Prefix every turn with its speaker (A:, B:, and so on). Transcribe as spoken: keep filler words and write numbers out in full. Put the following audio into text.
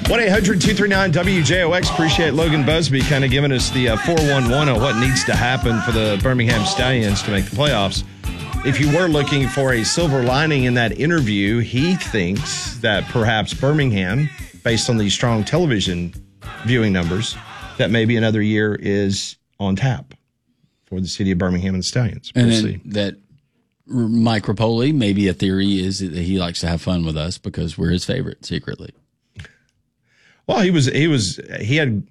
A: one eight hundred two three nine W J O X. Appreciate Logan Busby kind of giving us the uh, four one one on what needs to happen for the Birmingham Stallions to make the playoffs. If you were looking for a silver lining in that interview, he thinks that perhaps Birmingham, based on these strong television viewing numbers, that maybe another year is on tap for the city of Birmingham and Stallions. We'll
B: and then
A: see.
B: That Mike Rapoli, maybe a theory is that he likes to have fun with us because we're his favorite secretly.
A: Well, he was he was he had